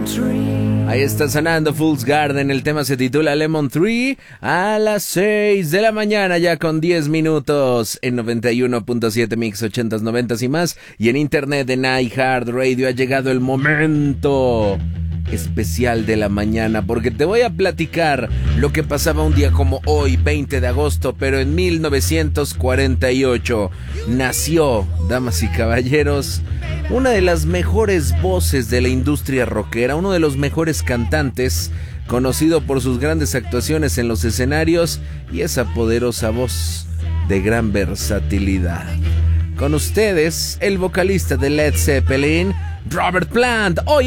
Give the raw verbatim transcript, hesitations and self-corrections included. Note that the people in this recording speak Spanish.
Ahí está sonando Fool's Garden, el tema se titula Lemon Tree, a las seis de la mañana ya con diez minutos en noventa y uno punto siete Mix ochentas, noventas y más, y en internet en iHeartRadio. Ha llegado el momento especial de la mañana, porque te voy a platicar lo que pasaba un día como hoy, veinte de agosto, pero en mil novecientos cuarenta y ocho nació, damas y caballeros, una de las mejores voces de la industria rockera, uno de los mejores cantantes, conocido por sus grandes actuaciones en los escenarios y esa poderosa voz de gran versatilidad. Con ustedes, el vocalista de Led Zeppelin, Robert Plant. Hoy